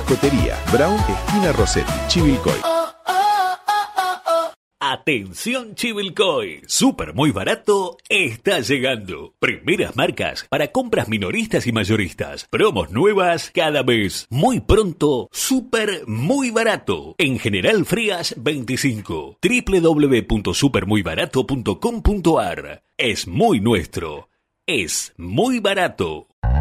Mascotería, Brown, esquina Rossetti, Chivilcoy. Atención Chivilcoy, súper muy barato está llegando. Primeras marcas para compras minoristas y mayoristas. Promos nuevas cada mes. Muy pronto, súper muy barato. En General Frías 25. www.supermuybarato.com.ar. Es muy nuestro. Es muy barato.